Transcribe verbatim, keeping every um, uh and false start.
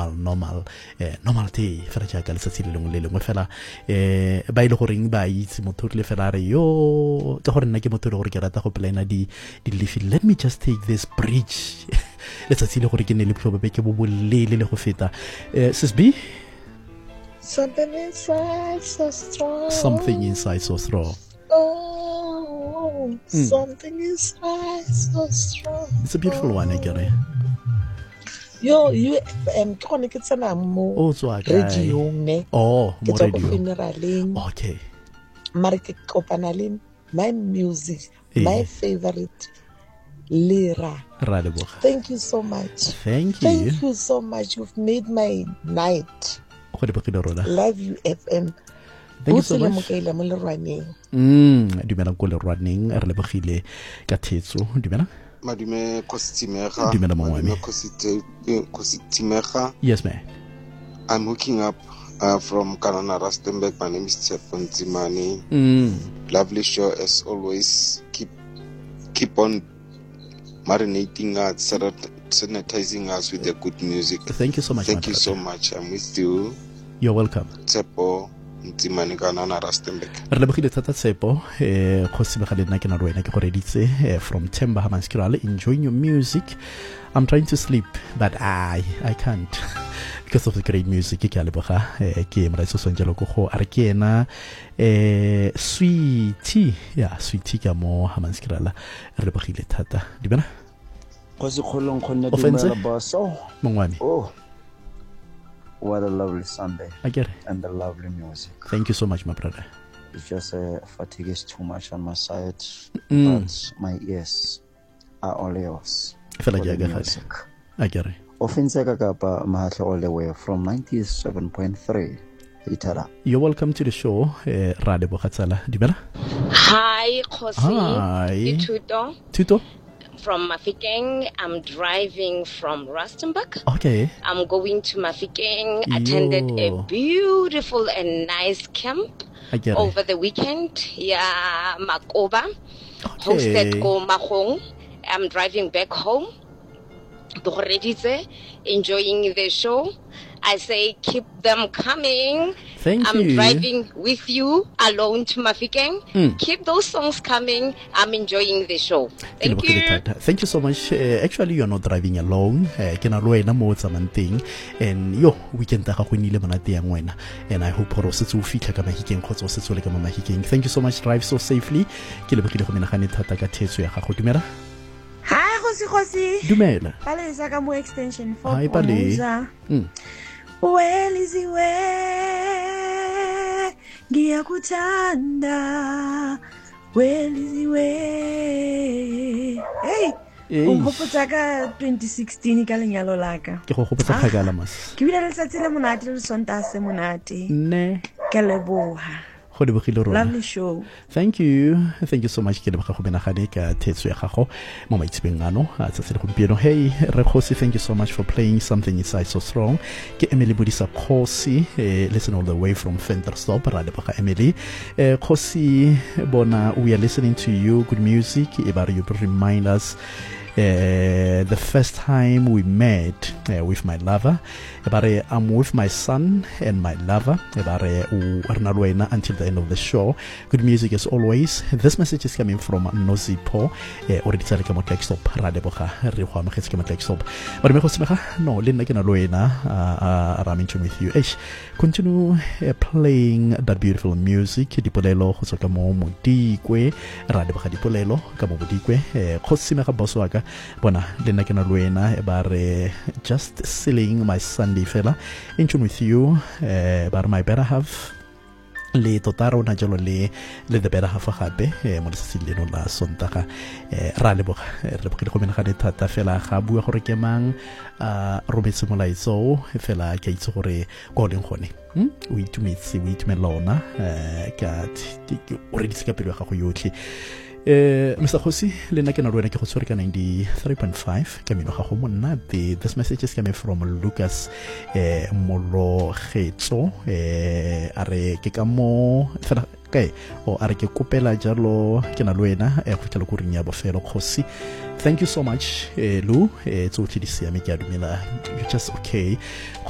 normal normal eh, normal day fela jaaka letsatsi le lengwe le lengwe fela eh ba ile goreng ba itse motho le fela re yo ka gore nna ke motho le gore ke rata go plana di di lefi. Let me just take this bridge letsatsi le gore ke ne le plobe ke bo bolele le go feta eh sis B. Something inside so strong. Something inside so strong. Oh, mm. Something inside so strong. It's a beautiful one, I get it. Yo, you um kone ke tsena mo oh, so radio ne. Oh, mo radio. Ke funeraleng. Okay. Mara ke kopana le my music, yeah. My favorite Lira. Radeboga. Thank you so much. Thank you. Thank you so much. You've made my night. Love you F M. Thank you so much. Mm, dumela ko le rwaneng re le bogile ka thetso dumela madume kositimega dumela mangwane kositimega. Yes man. I'm hooking up uh, from Kanana Rustenburg. My name is Tsepo Nzimani. Mm. Lovely show as always. Keep keep on marinating us, sanitizing us with the good music. Thank you so much. Thank you so much. I'm with you. You're welcome. Tsepo Nzimani Kanana Rustenburg. Re lebogile thata Tsepo eh khosibega le nna ke na le wena ke go reditse from Themba Hamanskirale. Enjoying your music. I'm trying to sleep but I I can't because of the great music ke a leboga eh ke mra so sonjelo go go are ke ena eh sweetie ya sweetie ka mo Hamanskirala re lebogile thata di bana go se kholong khonne di mela baso mongwane. Oh, what a lovely Sunday. I get it. And the lovely music. Thank you so much, my brother. It's just uh, fatigue is too much on my side, mm. but my ears are all yours. I feel like I get it. I get it. Ofinseka kapa mahatla all the way from ninety-seven point three. Itara. You're welcome to the show, uh, Radeboga Tsala. Dibela? Hi, Khosi. Hi. Tuto. Tuto? From Mafikeng. I'm driving from Rustenburg. Okay. I'm going to Mafikeng. Attended Yo. a beautiful and nice camp over it. the weekend. Yeah, Makoba. Okay. Hosted Ko Mahong. I'm driving back home. Enjoying the show. I say keep them coming. Thank I'm you. driving with you alone to Mafikeng. Mm. Keep those songs coming. I'm enjoying the show. Thank you. Thank you so much. Uh, actually, you're not driving alone. Kena loena mo tsamanting and yo weekend ta ga go nile monate yang wena. And I hope gore se tso fitlha ka Mahikeng khotso se tsole ka Mahikeng. Thank you so much. Drive so safely. Ke le bogile go menagane thata ka thetso ya gago dumela. Hi Khosi Khosi. Dumela. Pale isa ka mo extension four. Hi Pale. Mm. Well iziwe ngiyakuthanda well iziwe hey umpopotsa ka twenty sixteen ka lenyalo laka ke go gopotsa khagala mas ke bile le tsatsi le monate le sonta se monate ne ke leboha. Lovely show. Thank you. Thank you so much. Ke le go menagane ka thetso ya gago mo maitsebeng ano a tsa go pieno. Hey Rekhosi, thank you so much for playing Something Inside So Strong. Ke Emily Budisa Khosi, eh, listen all the way from Ventersdorp. Ra le baka Emily. Eh, Khosi bona, we are listening to you. Good music. Ebare you remind us Uh, the first time we met uh, with my lover, Ebare, I'm with my son and my lover Ebare, until the end of the show. Good music as always. This message is coming from Nozipo. Already tsale ka motlek stop Radeboga re go amogetse ka motlek stop. But me go semega no le nna ke na loena I'm with you. Eish, continue uh, playing that beautiful music. Dipolelo go tsoka mo Modikwe Radeboga dipolelo ka mo Modikwe go semega boss wa ka bona le nna ke na loena Ebare just sealing my Sunday fella in tune with you uh, but my better half le totaro na jalo le le the better half gape mo le sile no la sontaga ra le boga re bogile go mena ga le thata fela ga bua gore ke mang a robetse molaitso fela ke itse gore go leng gone hm o itumetse o itumelona ka o re ditse ka pelo ga go yotlhe. Uh, Mister Khosi, le nna ke na le wena ke go tshwere ka ninety-three point five ka meno ga go monate. This message is coming from Lucas eh Mologetso eh are ke ka mo fela kae o are ke kopela jalo ke na le wena e go tla go rinya bofelo Khosi. Thank you so much eh Lu eh tsotlhe di siame ke a dumela, you just okay.